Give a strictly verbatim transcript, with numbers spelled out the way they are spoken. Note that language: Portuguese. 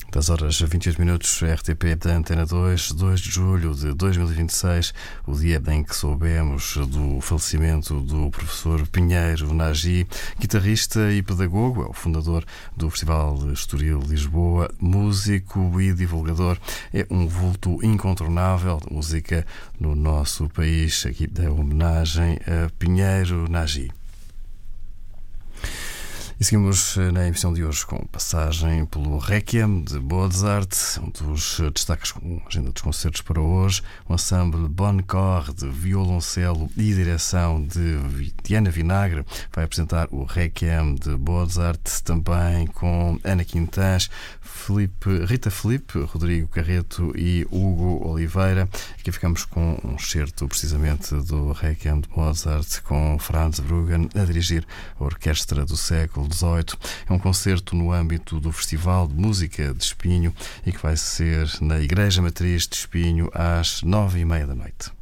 Das horas vinte e oito minutos, R T P da Antena dois, dois de julho de dois mil e vinte e seis, o dia em que soubemos do falecimento do professor Pinheiro Nagy, guitarrista e pedagogo, é o fundador do Festival Estoril Lisboa, músico e divulgador. É um vulto incontornável de música no nosso país. Aqui da homenagem a Pinheiro Nagy. E seguimos na emissão de hoje com passagem pelo Requiem de Mozart, um dos destaques com a agenda dos concertos para hoje, o ensemble Bon Corps de violoncelo e direção de Diana Vinagre vai apresentar o Requiem de Mozart, também com Ana Quintãs, Felipe, Rita Felipe, Rodrigo Carreto e Hugo Oliveira. Aqui ficamos com um excerto precisamente do Requiem de Mozart, com Franz Bruggen a dirigir a Orquestra do Século dezoito. É um concerto no âmbito do Festival de Música de Espinho e que vai ser na Igreja Matriz de Espinho às nove e meia da noite.